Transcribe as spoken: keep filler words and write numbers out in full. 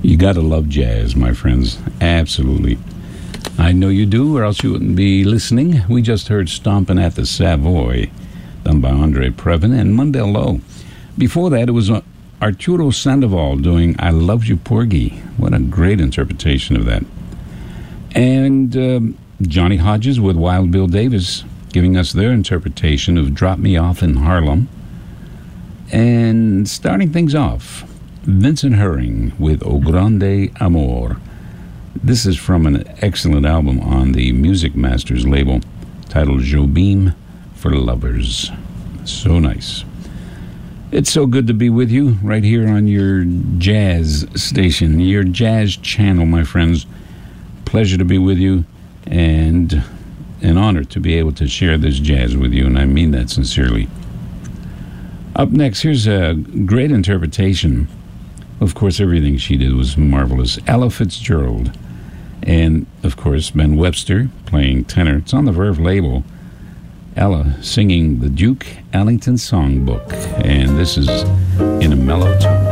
You gotta love jazz, my friends. Absolutely. I know you do, or else you wouldn't be listening. We just heard Stompin' at the Savoy, done by Andre Previn and Mundell Lowe. Before that, it was Arturo Sandoval doing I Love You, Porgy. What a great interpretation of that. And um, Johnny Hodges with Wild Bill Davis giving us their interpretation of Drop Me Off in Harlem. And starting things off, Vincent Herring with O Grande Amor. This is from an excellent album on the Music Masters label titled Jobim for Lovers. So nice. It's so good to be with you right here on your jazz station, your jazz channel, my friends. Pleasure to be with you, and an honor to be able to share this jazz with you, and I mean that sincerely. Up next, here's a great interpretation. Of course, everything she did was marvelous. Ella Fitzgerald, and of course, Ben Webster playing tenor. It's on the Verve label. Ella singing the Duke Ellington Songbook, and this is in a mellow tone.